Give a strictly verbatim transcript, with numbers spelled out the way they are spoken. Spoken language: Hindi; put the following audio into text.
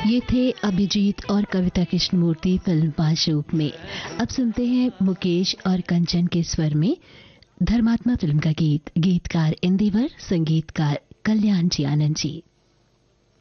ये थे अभिजीत और कविता कृष्णमूर्ति फिल्म माशूक में। अब सुनते हैं मुकेश और कंचन के स्वर में धर्मात्मा फिल्म का गीत। गीतकार इंदिवर, संगीतकार कल्याण जी आनंद जी।